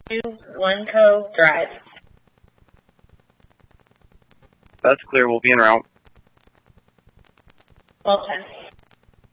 1 Cove Drive. That's clear. We'll be en route. Well, 10.